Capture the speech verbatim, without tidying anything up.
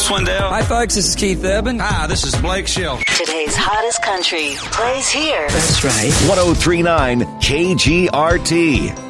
Swindell. Hi, folks. This is Keith Urban. Hi, this is Blake Shelton. Today's hottest country plays here. That's right. one oh three point nine K G R T.